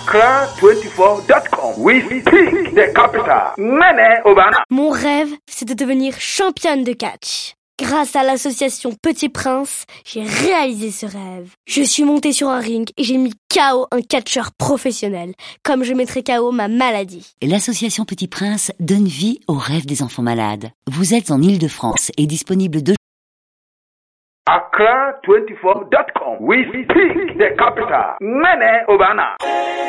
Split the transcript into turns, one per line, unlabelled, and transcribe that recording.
Accra24.com. We speak the capital. Mene Obana.
Mon rêve, c'est de devenir championne de catch. Grâce à l'association Petit Prince, j'ai réalisé ce rêve. Je suis montée sur un ring et j'ai mis KO un catcheur professionnel, comme je mettrai KO ma maladie.
L'association Petit Prince donne vie aux rêves des enfants malades. Vous êtes en Île-de-France et disponible de
Accra24.com. We speak the capital. Mene Obana.